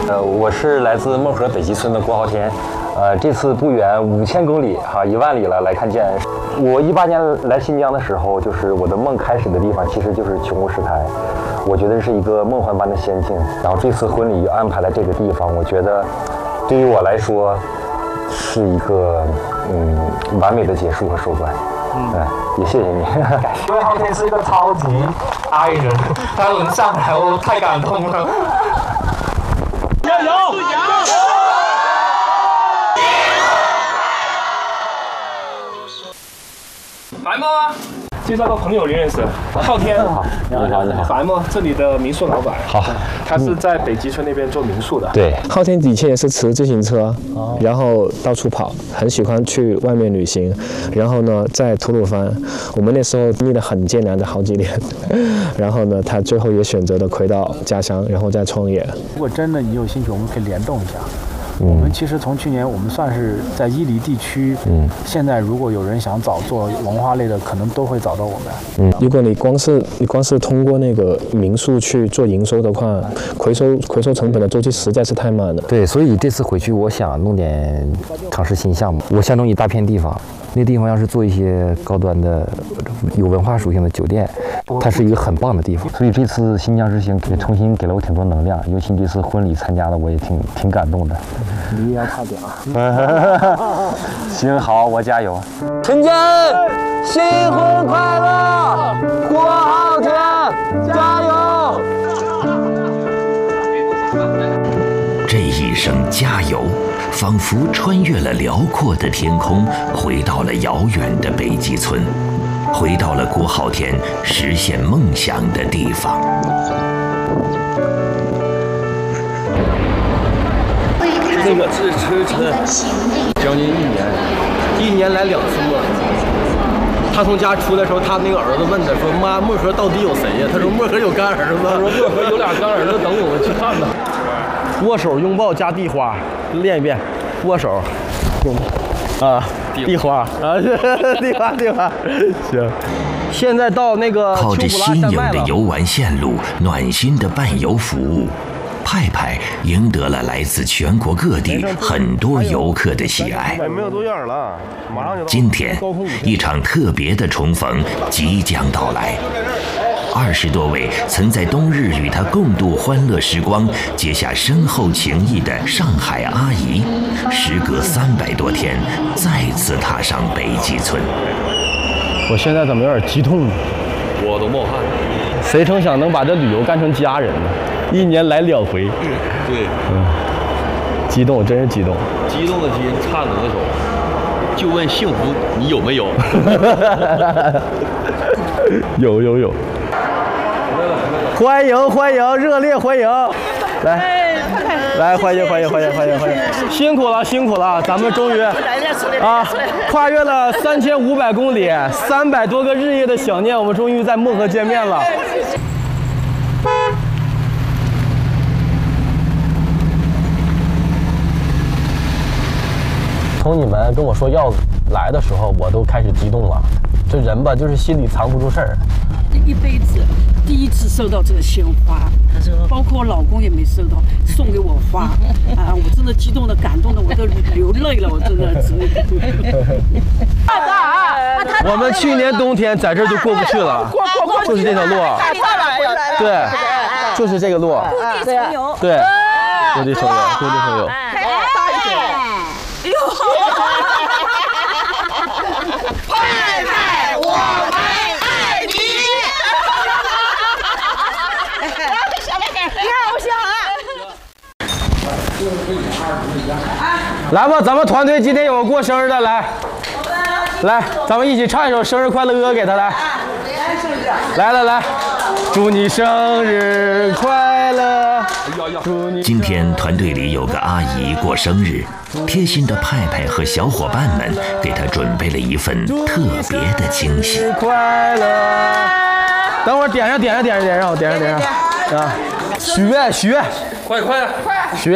我是来自孟河北极村的郭浩天，这次不远5000公里哈，1万里了来看建。我18年来新疆的时候，就是我的梦开始的地方，其实就是琼湖石台，我觉得是一个梦幻般的仙境。然后这次婚礼又安排在这个地方，我觉得对于我来说是一个完美的结束和收官。也谢谢你。 因为浩天是一个超级爱人，他能上来，我太感动了。加油！白猫啊！介绍个朋友，你认识？浩天， 好，你好，你好。 白猫，这里的民宿老板。 好， 他是在北极村那边做民宿的。 对， 浩天以前也是骑自行车，然后到处跑，很喜欢去外面旅行。然后呢，在吐鲁番，我们那时候经历了很艰难的好几年。然后呢，他最后也选择了回到家乡，然后再创业。 如果真的你有兴趣，我们可以联动一下。我们其实从去年，我们算是在伊犁地区。现在如果有人想找做文化类的，可能都会找到我们。 如果你光是通过那个民宿去做营收的话，回收成本的周期实在是太慢了。 对，所以这次回去我想弄点尝试新项目。我相中一大片地方，那地方要是做一些高端的、有文化属性的酒店，它是一个很棒的地方。所以这次新疆之行也重新给了我挺多能量，尤其这次婚礼参加的我也挺感动的。 你也要快点啊！ 行，好，我加油。陈真，新婚快乐！郭浩天，加油！ 这一声加油，仿佛穿越了辽阔的天空，回到了遥远的北极村，回到了郭浩天实现梦想的地方。 这个是将近1年来2次漠河。他从家出来的时候，他那个儿子问他说：“妈，漠河到底有谁呀？”他说：“漠河有干儿子。”他说：“漠河有俩干儿子，等我们去看呢。”握手、拥抱加地花，练一遍。握手，地花啊，地花，行。现在到那个靠着新颖的游玩线路、暖心的伴游服务。派派赢得了来自全国各地很多游客的喜爱。 没有多远了，马上就到。 今天，一场特别的重逢即将到来。20多位曾在冬日与他共度欢乐时光、结下深厚情谊的上海阿姨，时隔300多天，再次踏上北极村。 我现在怎么有点激动呢？我都冒汗。谁成想能把这旅游干成家人呢？1年来2回，对，激动，真是激动，激动的心，颤抖的手，就问幸福你有没有？有，欢迎，热烈欢迎，来，欢迎，辛苦了，咱们终于跨越了3500公里，300多个日夜的想念，我们终于在漠河见面了。从你们跟我说要来的时候，我都开始激动了。这人吧，就是心里藏不住事儿。 一辈子第一次收到这个鲜花，包括我老公也没收到，送给我花啊！我真的激动的、感动的，我都流泪了，我真的。 我们去年冬天在这儿就过不去了，就是这条路。对，就是这个路。对，就地生油。 派派，我们爱你！你看我笑啊！ 来吧，咱们团队今天有个过生日的，来，咱们一起唱一首生日快乐歌给他来。来，祝你生日快乐！ 今天团队里有个阿姨过生日，贴心的派派和小伙伴们给她准备了一份特别的惊喜。 快乐！等会儿点上啊！许愿，快！